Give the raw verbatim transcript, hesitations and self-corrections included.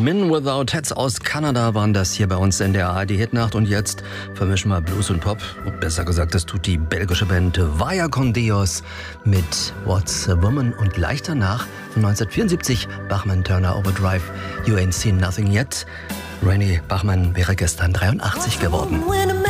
Men Without Hats aus Kanada waren das hier bei uns in der A R D-Hitnacht. Und jetzt vermischen wir Blues und Pop. Und besser gesagt, das tut die belgische Band Vaya con Dios mit What's a Woman. Und gleich danach, von neunzehnhundertvierundsiebzig, Bachman Turner Overdrive, You Ain't Seen Nothing Yet. Rennie Bachman wäre gestern dreiundachtzig geworden.